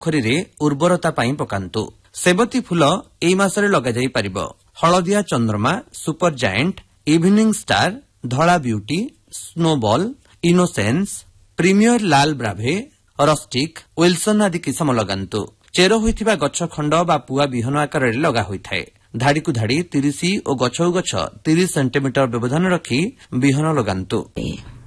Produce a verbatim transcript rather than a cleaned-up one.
ପୋଖରୀରେ ଉର୍ବରତା ପାଇଁ ପକାନ୍ତୁ। ସେବତୀ ଫୁଲ ଏହି ମାସରେ ଲଗାଯାଇ ପାରିବ। ହଳଦିଆ ଚନ୍ଦ୍ରମା, ସୁପର ଜାଏଣ୍ଟ, ଇଭିନିଂ ଷ୍ଟାର, ଧଳା ବିଉଟି, ସ୍ନୋବଲ, ଇନୋସେନ୍ସ, ପ୍ରିମିୟର ଲାଲ ବ୍ରାଭେ, ରଷ୍ଟିକ୍, ୱିଲସନ ଆଦି କିସମ ଲଗାନ୍ତୁ। ଚେର ହୋଇଥିବା ଗଛ ଖଣ୍ଡ ବା ପୁଆ ବିହନ ଆକାରରେ ଲଗା ହୋଇଥାଏ। ଧାଡ଼ିକୁ ଧାଡ଼ି ତିରିଶ ଓ ଗଛକୁ ଗଛ ତିରିଶ ସେଣ୍ଟିମିଟର ବ୍ୟବଧାନ ରଖି ବିହନ ଲଗାନ୍ତୁ।